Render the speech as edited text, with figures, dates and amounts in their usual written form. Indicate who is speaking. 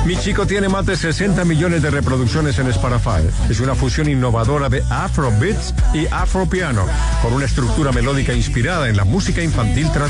Speaker 1: Mi Chico tiene más de 60 millones de reproducciones en Spotify. Es una fusión innovadora de Afrobeats y Afropiano, con una estructura melódica inspirada en la música infantil tradicional.